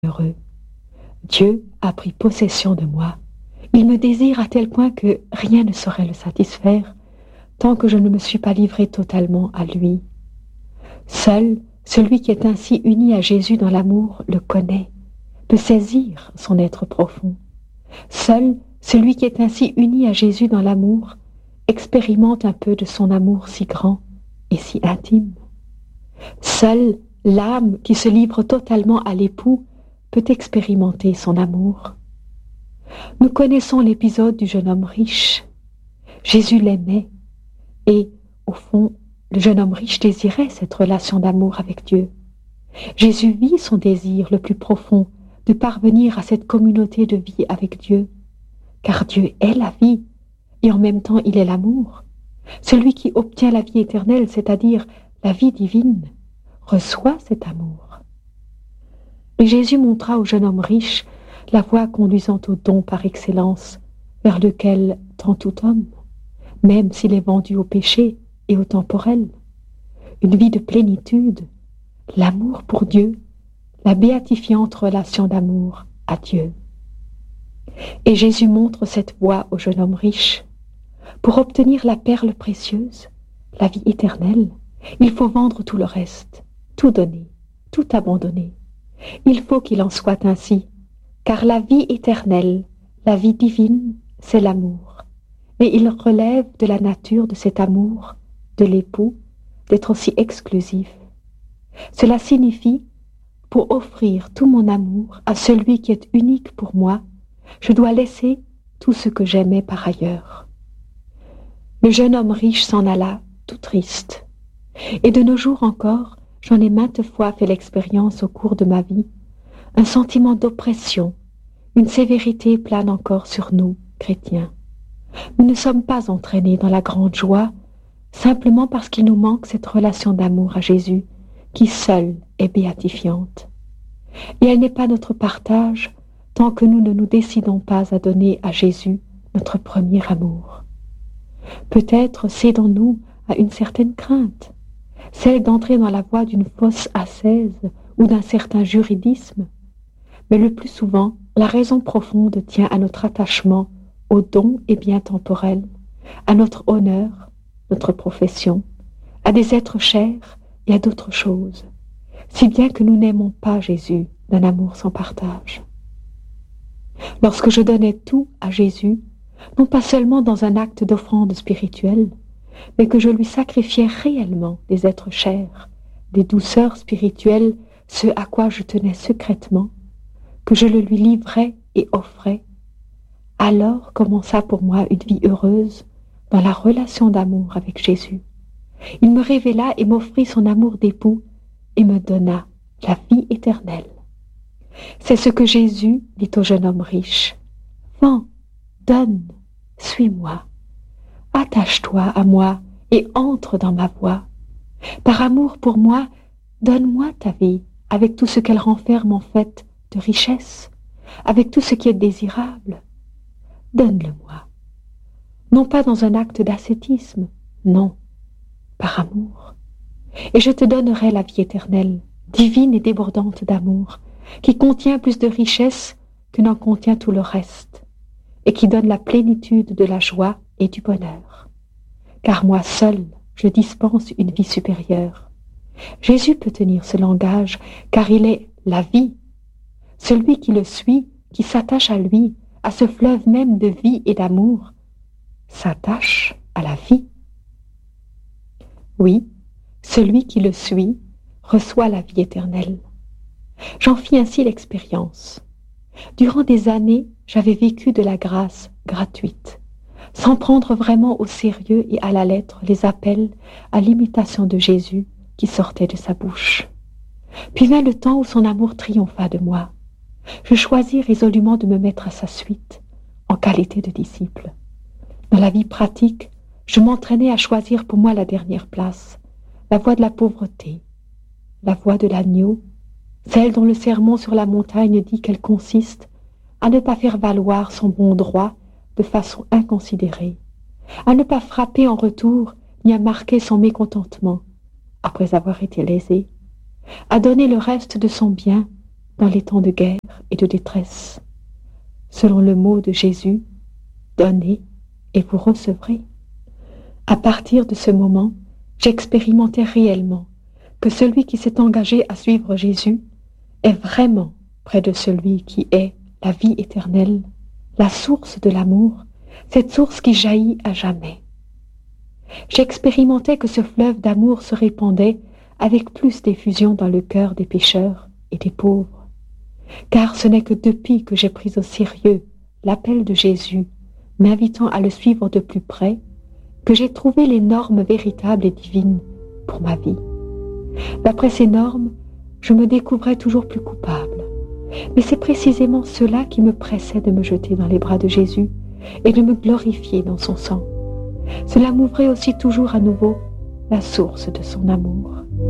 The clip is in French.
heureux. Dieu a pris possession de moi. Il me désire à tel point que rien ne saurait le satisfaire tant que je ne me suis pas livré totalement à lui. Seul celui qui est ainsi uni à Jésus dans l'amour le connaît, peut saisir son être profond. Seul celui qui est ainsi uni à Jésus dans l'amour expérimente un peu de son amour si grand et si intime. Seule l'âme qui se livre totalement à l'époux peut expérimenter son amour. Nous connaissons l'épisode du jeune homme riche. Jésus l'aimait et, au fond, le jeune homme riche désirait cette relation d'amour avec Dieu. Jésus vit son désir le plus profond de parvenir à cette communauté de vie avec Dieu, car Dieu est la vie et en même temps il est l'amour. Celui qui obtient la vie éternelle, c'est-à-dire la vie divine, reçoit cet amour. Et Jésus montra au jeune homme riche la voie conduisant au don par excellence, vers lequel tend tout homme, même s'il est vendu au péché et au temporel. Une vie de plénitude, l'amour pour Dieu, la béatifiante relation d'amour à Dieu. Et Jésus montre cette voie au jeune homme riche. Pour obtenir la perle précieuse, la vie éternelle, il faut vendre tout le reste, tout donner, tout abandonner. Il faut qu'il en soit ainsi, car la vie éternelle, la vie divine, c'est l'amour. Et il relève de la nature de cet amour, de l'époux, d'être aussi exclusif. Cela signifie, pour offrir tout mon amour à celui qui est unique pour moi, je dois laisser tout ce que j'aimais par ailleurs. Le jeune homme riche s'en alla, tout triste. Et de nos jours encore, j'en ai maintes fois fait l'expérience au cours de ma vie. Un sentiment d'oppression, une sévérité plane encore sur nous, chrétiens. Nous ne sommes pas entraînés dans la grande joie, simplement parce qu'il nous manque cette relation d'amour à Jésus, qui seule est béatifiante. Et elle n'est pas notre partage tant que nous ne nous décidons pas à donner à Jésus notre premier amour. Peut-être cédons-nous à une certaine crainte, celle d'entrer dans la voie d'une fausse ascèse ou d'un certain juridisme, mais le plus souvent, la raison profonde tient à notre attachement aux dons et biens temporels, à notre honneur, notre profession, à des êtres chers et à d'autres choses, si bien que nous n'aimons pas Jésus d'un amour sans partage. Lorsque je donnais tout à Jésus, non pas seulement dans un acte d'offrande spirituelle, mais que je lui sacrifiais réellement des êtres chers, des douceurs spirituelles, ce à quoi je tenais secrètement, que je le lui livrais et offrais, alors commença pour moi une vie heureuse dans la relation d'amour avec Jésus. Il me révéla et m'offrit son amour d'époux et me donna la vie éternelle. C'est ce que Jésus dit au jeune homme riche. Vends, donne, suis-moi. Attache-toi à moi et entre dans ma voie. Par amour pour moi, donne-moi ta vie avec tout ce qu'elle renferme en fait de richesse, avec tout ce qui est désirable. Donne-le-moi. Non pas dans un acte d'ascétisme, non, par amour. Et je te donnerai la vie éternelle, divine et débordante d'amour, qui contient plus de richesse que n'en contient tout le reste, et qui donne la plénitude de la joie et du bonheur. Car moi seul, je dispense une vie supérieure. Jésus peut tenir ce langage, car il est la vie. Celui qui le suit, qui s'attache à lui, à ce fleuve même de vie et d'amour, s'attache à la vie. Oui, celui qui le suit reçoit la vie éternelle. J'en fis ainsi l'expérience. Durant des années, j'avais vécu de la grâce gratuite, sans prendre vraiment au sérieux et à la lettre les appels à l'imitation de Jésus qui sortaient de sa bouche. Puis vint le temps où son amour triompha de moi. Je choisis résolument de me mettre à sa suite, en qualité de disciple. Dans la vie pratique, je m'entraînais à choisir pour moi la dernière place, la voie de la pauvreté, la voie de l'agneau, celle dont le sermon sur la montagne dit qu'elle consiste à ne pas faire valoir son bon droit de façon inconsidérée, à ne pas frapper en retour ni à marquer son mécontentement après avoir été lésé, à donner le reste de son bien dans les temps de guerre et de détresse. Selon le mot de Jésus, donnez et vous recevrez. À partir de ce moment, j'expérimentais réellement que celui qui s'est engagé à suivre Jésus est vraiment près de celui qui est la vie éternelle, la source de l'amour, cette source qui jaillit à jamais. J'expérimentais que ce fleuve d'amour se répandait avec plus d'effusion dans le cœur des pécheurs et des pauvres, car ce n'est que depuis que j'ai pris au sérieux l'appel de Jésus, m'invitant à le suivre de plus près, que j'ai trouvé les normes véritables et divines pour ma vie. D'après ces normes, je me découvrais toujours plus coupable. Mais c'est précisément cela qui me pressait de me jeter dans les bras de Jésus et de me glorifier dans son sang. Cela m'ouvrait aussi toujours à nouveau la source de son amour.